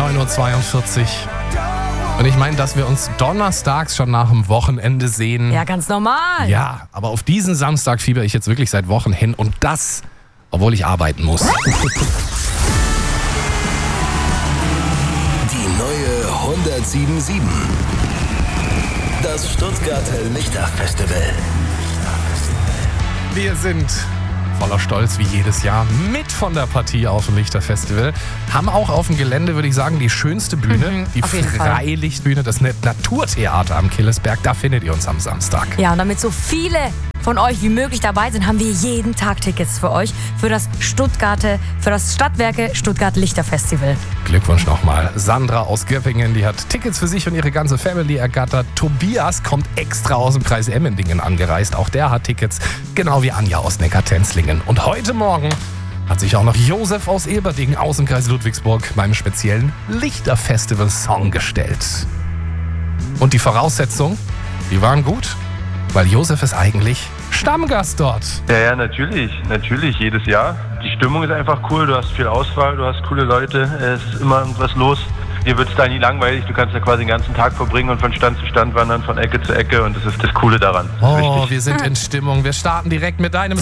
9:42 Uhr. Und ich meine, dass wir uns donnerstags schon nach dem Wochenende sehen. Ja, ganz normal. Ja, aber auf diesen Samstag fieber ich jetzt wirklich seit Wochen hin. Und das, obwohl ich arbeiten muss. Die neue 107.7. Das Stuttgarter Lichterfestival. Wir sind voller Stolz wie jedes Jahr mit von der Partie auf dem Lichterfestival. Haben auch auf dem Gelände, würde ich sagen, die schönste Bühne. Die auf jeden Fall. Freilichtbühne, das Naturtheater am Killesberg. Da findet ihr uns am Samstag. Ja, und damit so viele von euch wie möglich dabei sind, haben wir jeden Tag Tickets für euch für das Stadtwerke Stuttgart Lichterfestival. Glückwunsch nochmal. Sandra aus Göppingen, die hat Tickets für sich und ihre ganze Family ergattert. Tobias kommt extra aus dem Kreis Emmendingen angereist. Auch der hat Tickets, genau wie Anja aus Neckartenzlingen. Und heute Morgen hat sich auch noch Josef aus Eberdingen aus dem Kreis Ludwigsburg beim speziellen Lichterfestival-Song gestellt. Und die Voraussetzungen, die waren gut, weil Josef ist eigentlich Stammgast dort. Ja, natürlich, jedes Jahr. Die Stimmung ist einfach cool, du hast viel Auswahl, du hast coole Leute, es ist immer irgendwas los. Dir wird es da nie langweilig, du kannst da quasi den ganzen Tag verbringen und von Stand zu Stand wandern, von Ecke zu Ecke und das ist das Coole daran. Das ist wichtig. Wir sind in Stimmung. Wir starten direkt mit deinem